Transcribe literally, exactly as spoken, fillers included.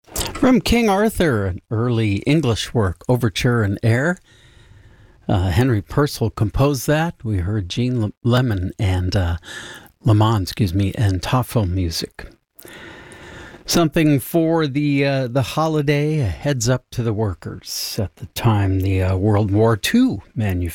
From King Arthur, an early English work, Overture in Air. Uh, Henry Purcell composed that. We heard Gene Le- Lemon and uh, Lemon, excuse me, and Toffel music. Something for the uh, the holiday, a heads up to the workers. At the time, the uh, World War Two manufacturer